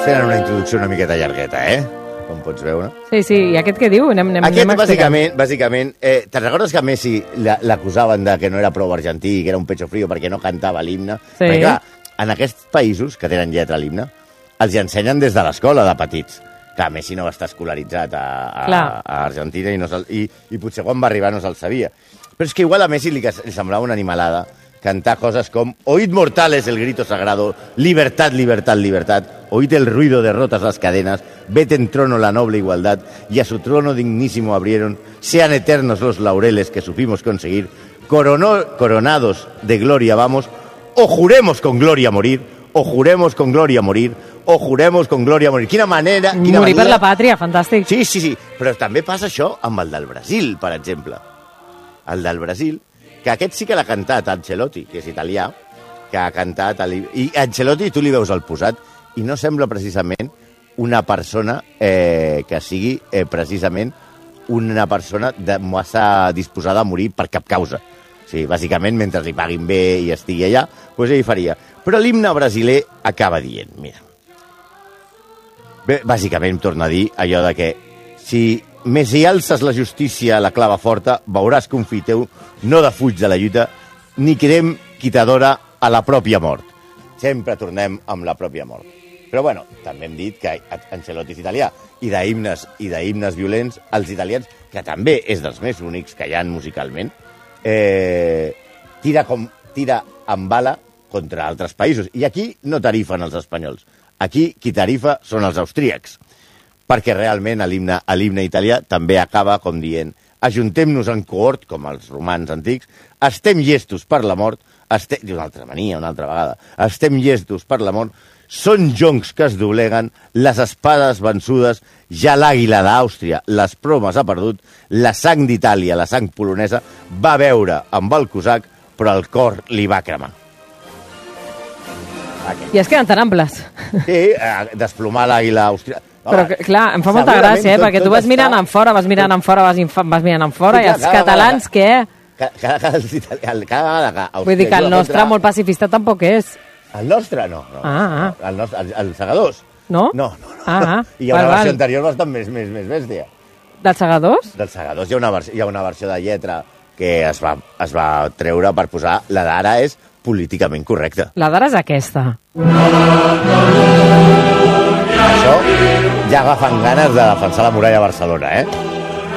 Tenen una introducció una miqueta llargueta, com pots veure. Sí, i aquest què diu? Aquest, bàsicament, te'n recordes que a Messi l'acusaven de que no era prou argentí, que era un pecho frío perquè no cantava l'himne? Sí. Perquè, clar, en aquests països que tenen lletra a l'himne, els hi ensenyen des de l'escola de petits. Clar, Messi no va estar escolaritzat a Argentina i potser quan va arribar no se'l sabia. Però és que igual a Messi li semblava una animalada cantar coses com «Oíd mortales el grito sagrado, libertad, libertad, libertad, oíd el ruido de rotas las cadenas, vete en trono la noble igualdad, y a su trono dignísimo abrieron, sean eternos los laureles que supimos conseguir, coronados de gloria vamos, o juremos con gloria morir, o juremos con gloria morir, o juremos con gloria morir». Quina manera... Morir per la pàtria, fantàstic. Sí. Però també passa això amb el del Brasil, per exemple. El del Brasil, que aquest sí que l'ha cantat Ancelotti, que és italià, que ha cantat... I Ancelotti tu li veus el posat i no sembla precisament una persona que sigui precisament una persona massa disposada a morir per cap causa. O sigui, bàsicament, mentre li paguin bé i estigui allà, doncs ell faria. Però l'himne brasiler acaba dient, mira, bé, bàsicament torna a dir allò de que si més hi alces la justícia a la clava forta, veuràs que un fill teu no defuig de la lluita ni cridem quitadora a la pròpia mort. Sempre tornem amb la pròpia mort. Però, bueno, també hem dit que Ancelotti és italià i d'himnes violents, els italians, que també és dels més únics que hi ha musicalment, tira amb bala contra altres països. I aquí no tarifen els espanyols. Aquí qui tarifa són els austríacs. Perquè realment l'himne italià també acaba com dient ajuntem-nos en cohort, com els romans antics, estem llestos per la mort, d'una altra mania, una altra vegada, estem llestos per la mort, són joncs que es dobleguen, les espades vençudes, ja l'àguila d'Àustria, les promes ha perdut, la sang d'Itàlia, la sang polonesa, va veure amb el cosac, però el cor li va cremar. I es queden tan amples. Sí, desplomar l'àguila austríaca. Però, clar, em fa molta gràcia, perquè tu vas mirant en fora, vas mirant en fora, i els catalans, què? Cada vegada... Vull dir que el nostre molt pacifista tampoc és. El nostre, no. Els segadors. No? No. I hi ha una versió anterior bastant més bèstia. Dels segadors? Dels segadors hi ha una versió de lletra que es va treure per posar... La d'ara és políticament correcta. La d'ara és aquesta. Això ja agafen ganes de defensar la muralla a Barcelona,